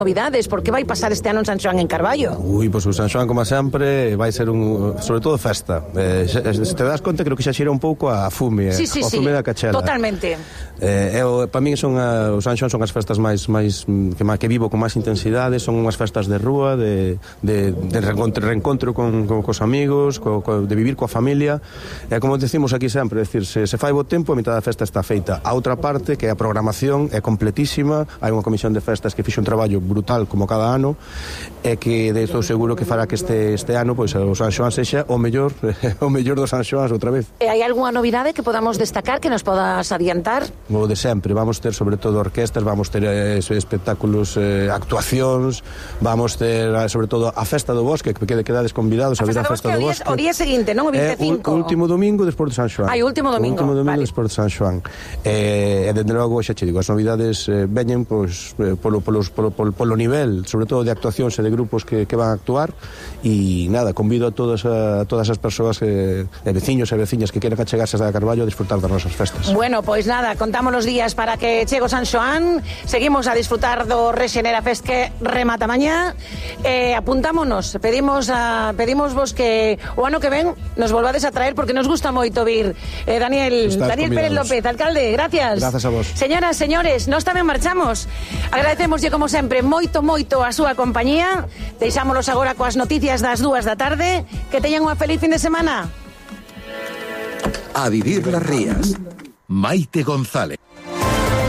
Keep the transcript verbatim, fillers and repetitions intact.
novidades, por que vai pasar este ano en San Xoán en Carballo? Ui, pois o San Xoán, como sempre, vai ser un, sobre todo, festa. Eh, se te das conta, creo que xa xira un pouco a fume, sí, sí, a fume sí. da cachela. Totalmente. Eh, eu, para min son a, o San Xoán son as festas máis, máis que, que vivo con máis intensidade, son unhas festas de rúa, de, de, de reencontro, reencontro con, con, cos amigos, co, co, de vivir coa familia. E como decimos aquí sempre, decir, se, se fai bo tempo, a mitad da festa está feita. A outra parte, que a programación é completísima, hai unha comisión de festas que fixo un traballo brutal como cada ano, e que de estou seguro que fará que este, este ano pois, o San Xoán sexa o mellor o mellor do San Xoán outra vez. E hai algunha novidade que podamos destacar, que nos podas adiantar? O de sempre, vamos ter sobre todo orquestas, vamos ter eh, espectáculos, eh, actuacións, vamos ter sobre todo a Festa do Bosque, que quede quedades convidados a, a ver a Festa do Bosque. O día seguinte, non? O vinte e cinco. É o último domingo despois de San Xoán. Ai, o último domingo. O último domingo vale. despois de San Xoán. E, e dende logo, xa che digo, as novidades eh, veñen pois, polo, polo, polo, polo, polo nivel, sobre todo de actuacións e de grupos que, que van a actuar, e nada, convido a todas a, a todas as persoas que, e veciños e veciñas que queren achegarse a Carballo a disfrutar das nosas festas. Bueno, pois nada, contamos os días para que chego San Xoán, seguimos a disfrutar do Rexenera Fest que remata mañá, e apuntámonos, pedimos a, pedimos vos que o ano que ven nos volvades a traer porque nos gusta moito vir. Eh, Daniel, Estás Daniel Pérez López, alcalde, gracias. Gracias a vos. Señoras, señores, nós tamén marchamos. Agradecemoslle como sempre moito, moito a súa compañía. Deixámonos agora coas noticias das dúas da tarde. Que teñan unha feliz fin de semana. A vivir las Rías. Maite González.